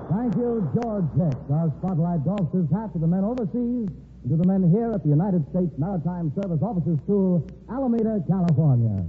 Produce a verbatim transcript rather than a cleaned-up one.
Thank you, George Heck. Our spotlight doffs his hat to the men overseas and to the men here at the United States Maritime Service Officers School, Alameda, California.